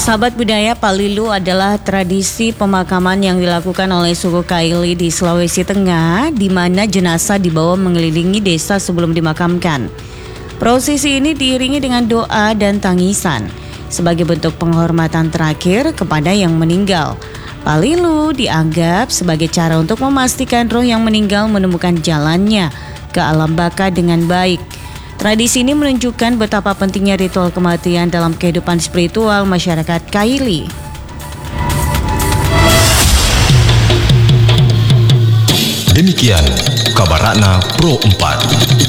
Sahabat budaya, Palilu adalah tradisi pemakaman yang dilakukan oleh suku Kaili di Sulawesi Tengah, di mana jenazah dibawa mengelilingi desa sebelum dimakamkan. Prosesi ini diiringi dengan doa dan tangisan sebagai bentuk penghormatan terakhir kepada yang meninggal. Palilu dianggap sebagai cara untuk memastikan roh yang meninggal menemukan jalannya ke alam baka dengan baik. Tradisi ini menunjukkan betapa pentingnya ritual kematian dalam kehidupan spiritual masyarakat Kaili. Demikian kabar Ratna Pro 4.